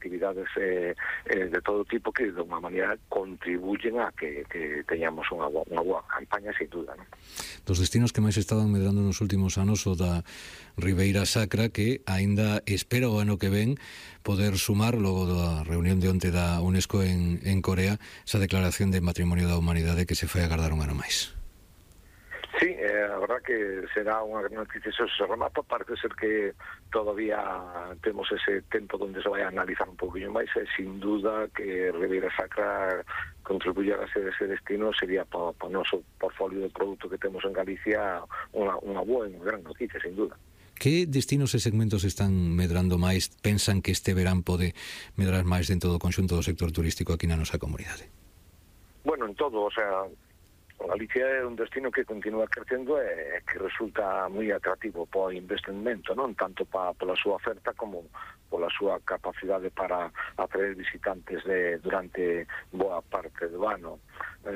actividades de todo tipo que de unha maneira contribuyen a que teñamos unha boa campaña, sin duda, non? Dos destinos que máis estaban medrando nos últimos anos o da Ribeira Sacra, que aínda espera o ano que ven poder sumar, logo da reunión de onte da UNESCO en Corea, esa declaración de Patrimonio da Humanidade que se foi agardar un ano máis. Sí, a verdad que será unha gran noticia. Eso se remata, parece ser que todavía temos ese tempo onde se vai a analizar un pouquinho máis, e sin duda que Ribeira Sacra contribuir a ser ese destino sería para o noso portfolio de produto que temos en Galicia unha boa e unha gran noticia, sin duda. Que destinos e segmentos están medrando máis? Pensan que este verán pode medrar máis dentro do conxunto do sector turístico aquí na nosa comunidade? Bueno, en todo, o sea, Galicia é un destino que continúa crecendo e que resulta moi atractivo para o investimento, non tanto pola súa oferta como pola súa capacidade para atraer visitantes durante boa parte do ano.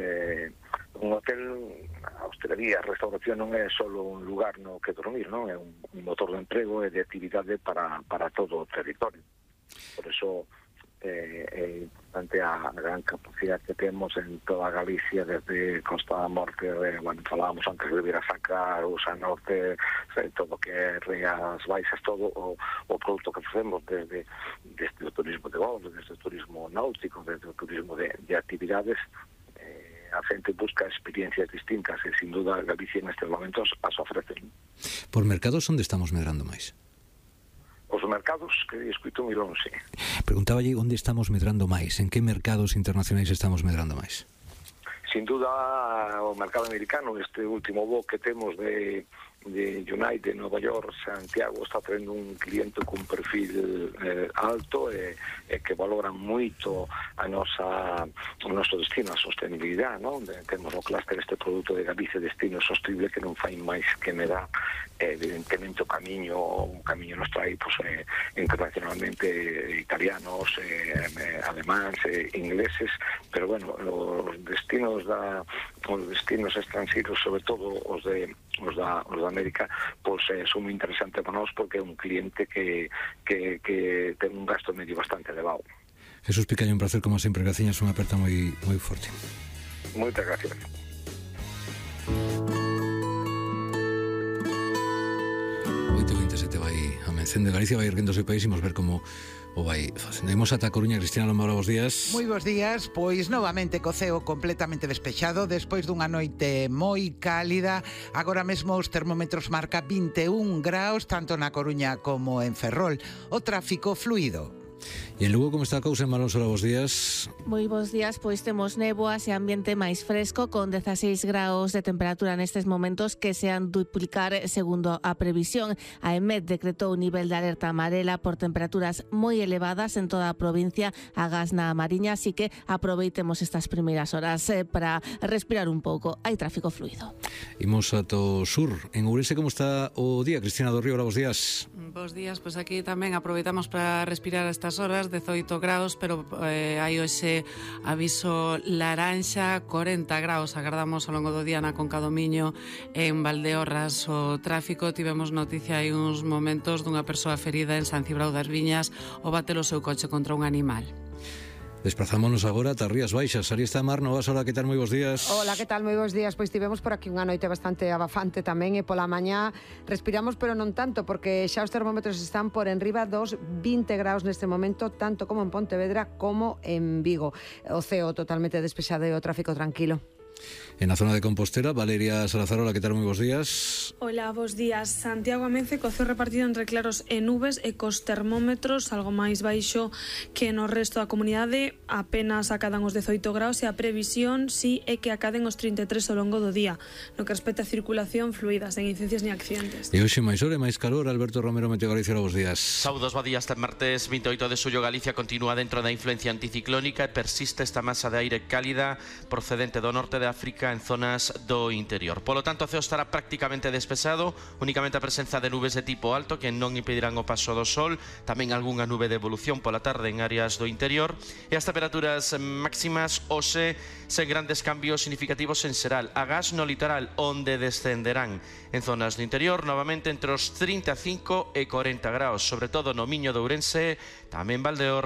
Un hotel, a hostelería, a restauración non é só un lugar no que dormir, non? É un motor de emprego e de actividade para todo o territorio. Por eso é importante a gran capacidade que temos en toda Galicia, desde Costa da Morte, falábamos antes de Ribeira Sacra, Usa Norte, todo o que é Rías Baixas, todo o produto que facemos desde o turismo de golf, desde o turismo náutico, desde o turismo de actividades. A xente busca experiencias distintas e sin duda Galicia nestes momentos as ofrecen. Por mercados onde estamos medrando máis? Os mercados que escuito moi longe. Preguntáballe onde estamos medrando máis, en que mercados internacionais estamos medrando máis? Sin duda o mercado americano, este último bo que temos de United, Nova York, Santiago, está tendo un cliente con perfil alto e que valora moito o noso destino, a sostenibilidade, non? Temos o clúster este produto de Galicia Destino Sostible que non fai máis que me dá evidentemente un camiño nos trae internacionalmente italianos, alemáns, ingleses, pero bueno, os destinos estranxeiros, sobre todo os da América, son moi interesantes para nós porque é un cliente que ten un gasto medio bastante elevado. Jesús Picaño, un placer como sempre, graciñas, unha aperta moi forte. Moitas gracias. Se te vai a mención de Galicia, vai erguendo o seu país, imos ver como o vai facendo. Imos ata Coruña. Cristina Lombora, bos días. Moi bos días, pois novamente co ceo completamente despexado despois dunha noite moi cálida. Agora mesmo os termómetros marca 21 graus tanto na Coruña como en Ferrol. O tráfico fluido. E en Lugo, como está a cousa? En Malón, bos días. Moi bons días, pois temos néboas e ambiente máis fresco con 16 graus de temperatura nestes momentos que se han duplicar segundo a previsión. A EMET decretou un nivel de alerta amarela por temperaturas moi elevadas en toda a provincia, agás na Mariña, así que aproveitemos estas primeiras horas para respirar un pouco. Hai tráfico fluido. Imos ato sur. En Ourense, como está o día? Cristina do Río, bos días. Bos días, pois aquí tamén aproveitamos para respirar a estas horas, 18 graus, pero hai hoxe aviso laranxa, 40 graus, agardamos ao longo do día na Conca do Miño, en Valdeorras o tráfico. Tivemos noticia hai uns momentos dunha persoa ferida en San Cibrao das Viñas ao bater o seu coche contra un animal. Desprazámonos agora ata Rías Baixas. Ariesta Mar Novas, hola, que tal? Moi bons días. Hola, que tal? Moi bons días. Pois tivemos por aquí unha noite bastante abafante tamén, e pola mañá respiramos, pero non tanto, porque xa os termómetros están por enriba dos 20 graus neste momento, tanto como en Pontevedra como en Vigo. O ceo totalmente despexado e o tráfico tranquilo. En a zona de Compostela, Valeria Salazar, hola, que tal? Moi bons días. Hola, bos días. Santiago amence co ceo repartido entre claros e nubes e cos termómetros algo máis baixo que no resto da comunidade. Apenas acadan os 18 graus e a previsión si é que acaden os 33 ao longo do día, no que respecta a circulación fluida, sen incidencias ni accidentes. E hoxe máis hora e máis calor. Alberto Romero, Meteo Galicia, bos días. Saúdos, bo día. Este martes 28 de xullo Galicia continúa dentro da influencia anticiclónica e persiste esta masa de aire cálida procedente do norte de África en zonas do interior. Polo tanto, o ceo estará prácticamente despexado, únicamente a presenza de nubes de tipo alto que non impedirán o paso do sol, tamén algunha nube de evolución pola tarde en áreas do interior, e as temperaturas máximas hoxe sen grandes cambios significativos en xeral. Agás no litoral, onde descenderán en zonas do interior novamente entre os 35 e 40 graus, sobre todo no Miño de Ourense, tamén Valdeorras,